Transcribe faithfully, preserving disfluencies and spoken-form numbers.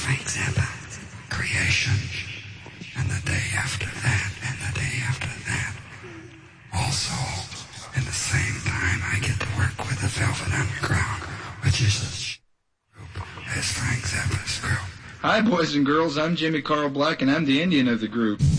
Frank Zappa, Creation, and the day after that, and the day after that. Also, in the same time, I get to work with the Velvet Underground, which is a sh- group as Frank Zappa's group. Hi, boys and girls. I'm Jimmy Carl Black, and I'm the Indian of the group.